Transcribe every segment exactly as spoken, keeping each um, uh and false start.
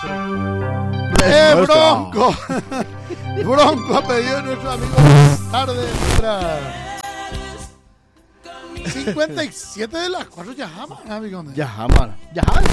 cero. ¡Eh, Bronco! Bronco ha pedido a nuestro amigo tarde. cincuenta y siete de las cuatro ya jaman, amigo. Ya jaman. Ya jaman.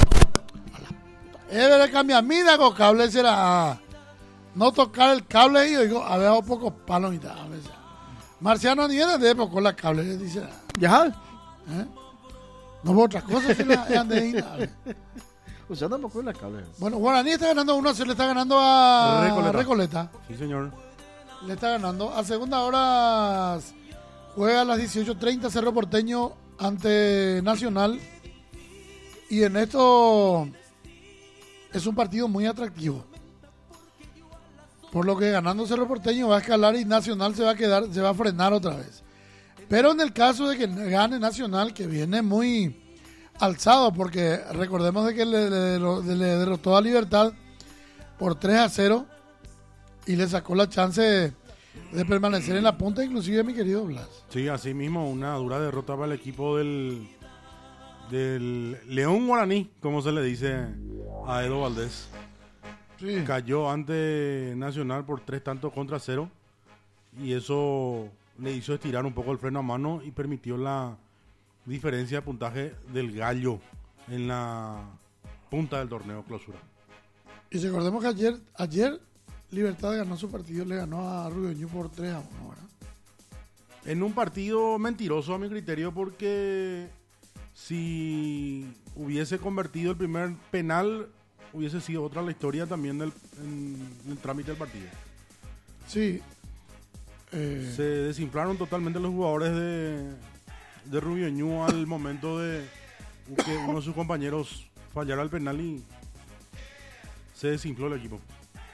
Es verdad, cambia mida con cable será. No tocar el cable y digo, a ver, pocos palos y tal. A veces. Marciano ni era de con la cable, dice. Ya. ¿Eh? No veo otras cosas, si la es de inable. O sea, tampoco es la cable. Bueno, Guaraní está ganando uno, se le está ganando a Recoleta. Recoleta. Sí, señor. Le está ganando. A segunda hora juega a las dieciocho treinta Cerro Porteño ante Nacional. Y en esto es un partido muy atractivo. Por lo que ganando Cerro Porteño va a escalar y Nacional se va a quedar, se va a frenar otra vez. Pero en el caso de que gane Nacional, que viene muy alzado, porque recordemos de que le, le, le derrotó a Libertad por tres a cero y le sacó la chance de, de permanecer en la punta, inclusive mi querido Blas. Sí, así mismo, una dura derrota para el equipo del, del León Guaraní, como se le dice a Edo Valdés. Sí. Cayó ante Nacional por tres tantos contra cero y eso le hizo estirar un poco el freno a mano y permitió la diferencia de puntaje del Gallo en la punta del torneo clausura. Y recordemos que ayer, ayer Libertad ganó su partido, le ganó a Rubio Ñu por tres a uno, ¿verdad? En un partido mentiroso a mi criterio, porque si hubiese convertido el primer penal hubiese sido otra la historia también del en, en el trámite del partido. Sí. Eh, Se desinflaron totalmente los jugadores de, de Rubio Ñu al momento de que uno de sus compañeros fallara el penal y se desinfló el equipo.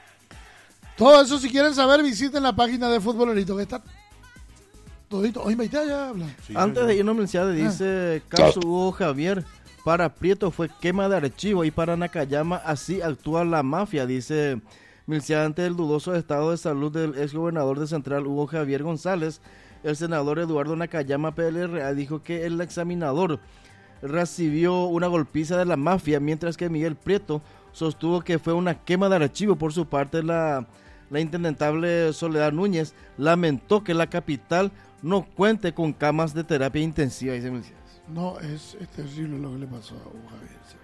Todo eso, si quieren saber, visiten la página de Futbolerito, que está todito. Oye, Maite ya habla. Sí, Antes señor. de irnos, Melciade, dice caso Hugo Javier. Para Prieto fue quema de archivo y para Nakayama así actúa la mafia, dice Milciade, ante el dudoso estado de salud del exgobernador de Central Hugo Javier González. El senador Eduardo Nakayama P L R A dijo que el examinador recibió una golpiza de la mafia, mientras que Miguel Prieto sostuvo que fue una quema de archivo. Por su parte, la, la intendentable Soledad Núñez lamentó que la capital no cuente con camas de terapia intensiva, dice Milciade. No, es, es terrible lo que le pasó a Hugo Javier. ¿Sí?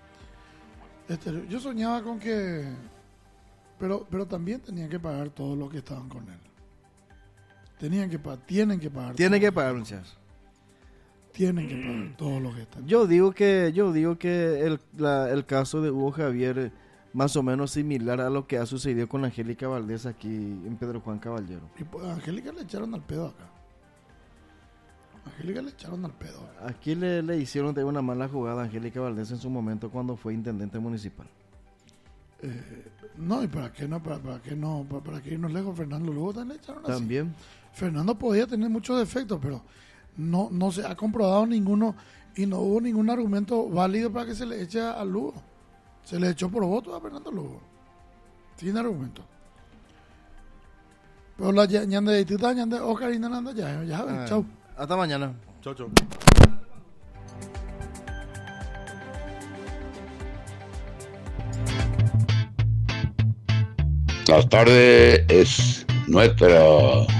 Es terrible. Yo soñaba con que... Pero, pero también tenían que pagar todos los que estaban con él. Tenían que pagar, tienen que pagar. Tiene que pagar, Milciade. Tienen que pagar todos los que están. Yo digo que yo digo que el, la, el caso de Hugo Javier eh, más o menos similar a lo que ha sucedido con Angélica Valdés aquí en Pedro Juan Caballero. Y pues, a Angélica le echaron al pedo acá. Angélica le echaron al pedo. Aquí le, le hicieron de una mala jugada a Angélica Valdés en su momento cuando fue intendente municipal. Eh, no, ¿y para qué no? ¿Para, para qué no? ¿Para, para qué irnos lejos? Fernando Lugo también le echaron así. También. Fernando podía tener muchos defectos, pero no, no se ha comprobado ninguno y no hubo ningún argumento válido para que se le eche a Lugo. Se le echó por voto a Fernando Lugo. Sin argumento. Pero la ñande de Tita, ñande Oscar y Nanda, ya, ya, Ah, chao. Hasta mañana. Chau, chau. La tarde es nuestra.